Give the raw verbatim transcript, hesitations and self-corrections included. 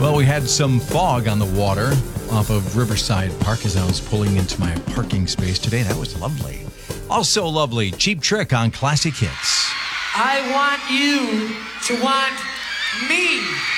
Well, we had some fog on the water off of Riverside Park as I was pulling into my parking space today. That was lovely. Also lovely, Cheap Trick on Classic Hits. I want you to want me.